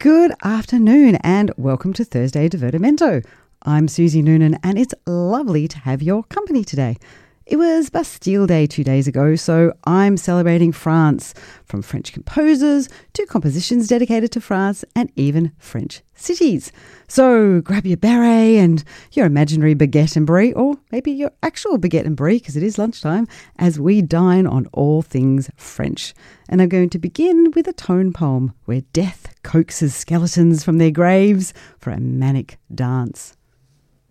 Good afternoon and welcome to Thursday Divertimento. I'm Susie Noonan and it's lovely to have your company today. It was Bastille Day 2 days ago, so I'm celebrating France, from French composers to compositions dedicated to France and even French cities. So grab your beret and your imaginary baguette and brie, or maybe your actual baguette and brie, because it is lunchtime, as we dine on all things French. And I'm going to begin with a tone poem where death coaxes skeletons from their graves for a manic dance.